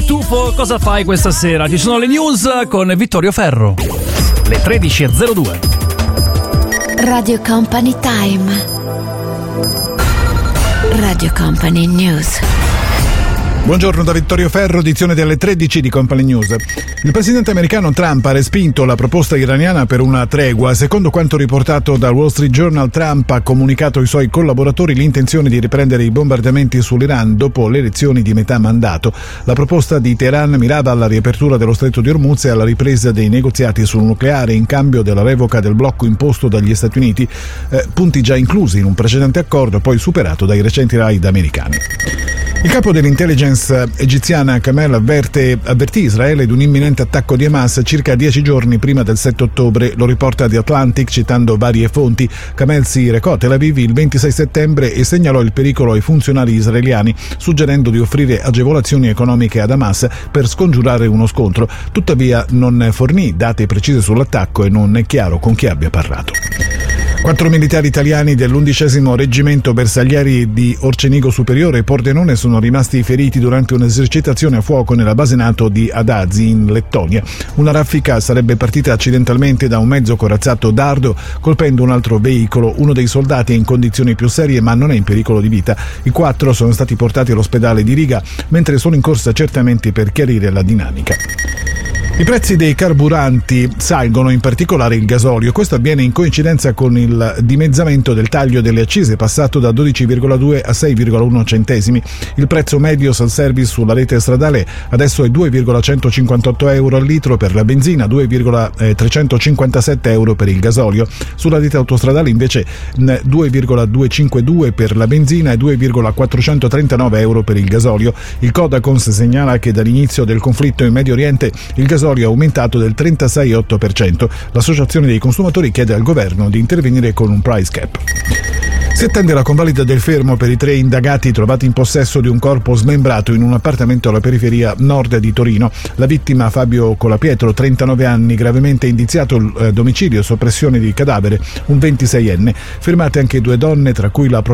Ehi tu, cosa fai questa sera? Ci sono le news con Vittorio Ferro. Le 13.02. Radio Company Time. Radio Company News. Buongiorno da Vittorio Ferro, edizione delle 13 di Company News. Il presidente americano Trump ha respinto la proposta iraniana per una tregua. Secondo quanto riportato dal Wall Street Journal, Trump ha comunicato ai suoi collaboratori l'intenzione di riprendere i bombardamenti sull'Iran dopo le elezioni di metà mandato. La proposta di Teheran mirava alla riapertura dello Stretto di Hormuz e alla ripresa dei negoziati sul nucleare in cambio della revoca del blocco imposto dagli Stati Uniti, punti già inclusi in un precedente accordo poi superato dai recenti raid americani. Il capo dell'intelligence egiziana Kamel avvertì Israele di un imminente attacco di Hamas circa 10 giorni prima del 7 ottobre. Lo riporta The Atlantic citando varie fonti. Kamel si recò a Tel Aviv il 26 settembre e segnalò il pericolo ai funzionari israeliani, suggerendo di offrire agevolazioni economiche ad Hamas per scongiurare uno scontro. Tuttavia non fornì date precise sull'attacco e non è chiaro con chi abbia parlato. 4 militari italiani dell'11° reggimento bersaglieri di Orcenigo Superiore e Pordenone sono rimasti feriti durante un'esercitazione a fuoco nella base NATO di Adazi in Lettonia. Una raffica sarebbe partita accidentalmente da un mezzo corazzato dardo, colpendo un altro veicolo. Uno dei soldati è in condizioni più serie ma non è in pericolo di vita. I 4 sono stati portati all'ospedale di Riga, mentre sono in corsa accertamenti per chiarire la dinamica. I prezzi dei carburanti salgono, in particolare il gasolio. Questo avviene in coincidenza con il dimezzamento del taglio delle accise, passato da 12,2 a 6,1 centesimi. Il prezzo medio self-service sulla rete stradale adesso è 2,158 euro al litro per la benzina, 2,357 euro per il gasolio. Sulla rete autostradale invece 2,252 per la benzina e 2,439 euro per il gasolio. Il Codacons segnala che dall'inizio del conflitto in Medio Oriente il gasolio è aumentato del 36,8%. L'associazione dei consumatori chiede al governo di intervenire con un price cap. Si attende la convalida del fermo per i 3 indagati trovati in possesso di un corpo smembrato in un appartamento alla periferia nord di Torino. La vittima, Fabio Colapietro, 39 anni, gravemente indiziato domicilio e soppressione di cadavere, un 26enne. Fermate anche 2 donne, tra cui la